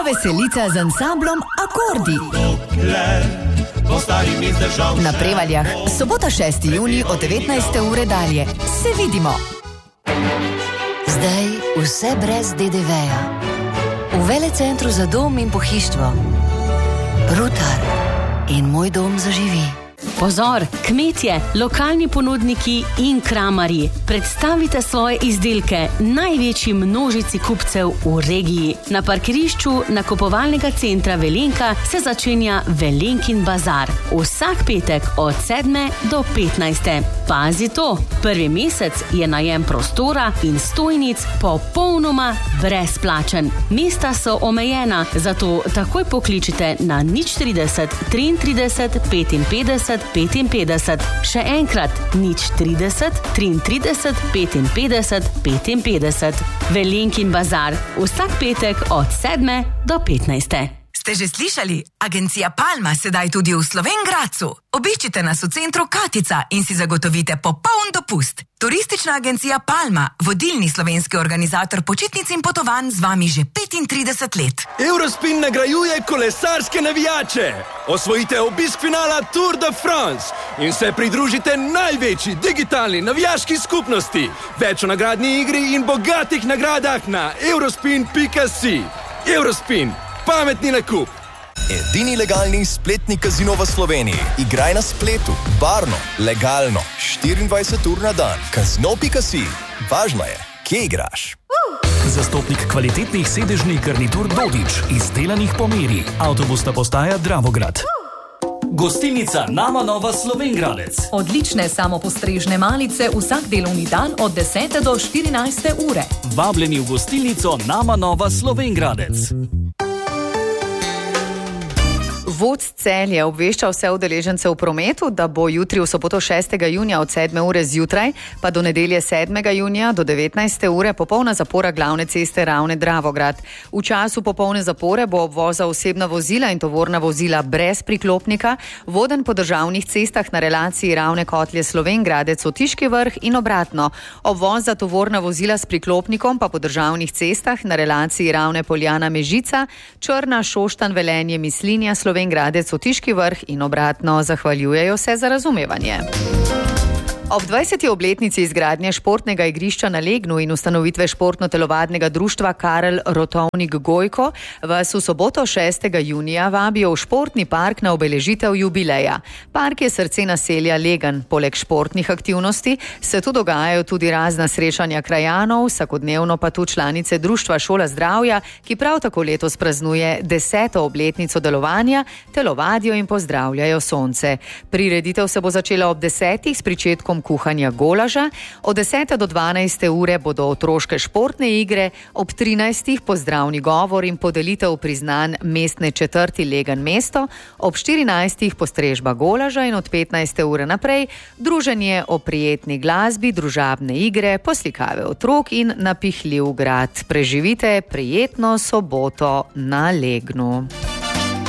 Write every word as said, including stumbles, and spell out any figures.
Veselica z ansamblom Akordi. Na Prevaljah, sobota šesti junij od devetnajste ure dalje. Se vidimo! Zdaj vse brez de de veja. V Velecentru za dom in pohištvo. Rutar in Moj dom zaživi. Pozor, kmetje, lokalni ponudniki in kramarji, predstavite svoje izdelke največji množici kupcev v regiji. Na parkirišču nakupovalnega centra Velenka se začenja Velenkin bazar. Vsak petek od sedme do petnajste. Pazi to, prvi mesec je najem prostora in stojnic popolnoma brezplačen. Mesta so omejena, zato takoj pokličite na nič trideset, triintrideset, petinpetdeset, petinpetdeset. Še enkrat, nič trideset, triintrideset, petinpetdeset, petinpetdeset. Velenkin bazar, vsak petek od sedme do petnajste. Ste že slišali? Agencija Palma sedaj tudi v Slovenj Gradcu. Obiščite nas v centru Katica in si zagotovite popoln dopust. Turistična agencija Palma, vodilni slovenski organizator počitnic in potovanj, z vami že petintrideset let. Eurospin nagrajuje kolesarske navijače. Osvojite obisk finala Tour de France in se pridružite največji digitalni navijaški skupnosti. Več o nagradni igri in bogatih nagradah na eurospin pika si. Eurospin. Pametni nakup. Edini legalni spletni kazino v Sloveniji. Igraj na spletu, varno, legalno, štiriindvajset ur na dan. Kazino pika si. Važno je, kje igraš. Zastopnik kvalitetnih sedežnih garnitur Dodič, izdelanih po meri. Avtobusna postaja Dravograd. Gostilnica Nama Nova Slovenj Gradec. Odlične samopostrežne malice vsak delovni dan od desete do štirinajste ure. Vabljeni v gostilnico Nama Nova Slovenj Gradec. Vodc Celje obvešča vse udeležence v prometu, da bo jutri v soboto šestega junija od sedme ure zjutraj, pa do nedelje sedmega junija do devetnajste ure popolna zapora glavne ceste Ravne-Dravograd. V času popolne zapore bo obvoza osebna vozila in tovorna vozila brez priklopnika voden po državnih cestah na relaciji Ravne-Kotlje Slovenj Gradec Otiški Vrh in obratno. Obvoz za tovorna vozila s priklopnikom pa po državnih cestah na relaciji Ravne-Poljana Mežica, Črna, Šoštanj, Velenje, Mislinja, Slovenj Gradec, Otiški Vrh in obratno. Zahvaljujejo se za razumevanje. Ob dvajseti obletnici izgradnje športnega igrišča na Legnu in ustanovitve športno-telovadnega društva Karel Rotovnik Gojko vas v soboto šestega junija vabijo v športni park na obeležitev jubileja. Park je srce naselja Legan. Poleg športnih aktivnosti se tu dogajajo tudi razna srečanja krajanov, vsakodnevno pa tu članice društva Šola zdravja, ki prav tako letos praznuje deseto obletnico delovanja, telovadijo in pozdravljajo sonce. Prireditev se bo začela ob desetih s pričetkom kuhanja golaža, od desete do dvanajste ure bodo otroške športne igre, ob trinajstih pozdravni govor in podelitev priznanj mestne četrti Legan mesto, ob štirinajstih postrežba golaža in od petnajste ure naprej druženje o prijetni glasbi, družabne igre, poslikave otrok in napihljiv grad. Preživite prijetno soboto na Legnu.